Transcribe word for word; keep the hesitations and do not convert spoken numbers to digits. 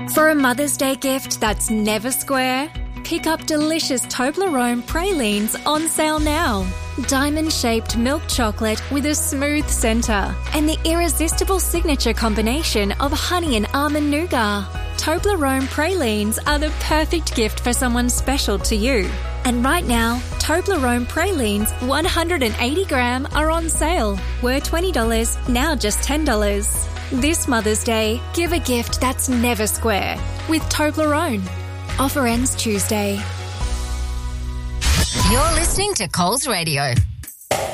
For a Mother's Day gift that's never square, pick up delicious Toblerone pralines on sale now. Diamond-shaped milk chocolate with a smooth centre and the irresistible signature combination of honey and almond nougat. Toblerone pralines are the perfect gift for someone special to you. And right now, Toblerone pralines one hundred eighty gram are on sale. Were twenty dollars, now just ten dollars. This Mother's Day, give a gift that's never square with Toblerone. Offer ends Tuesday. You're listening to Coles Radio.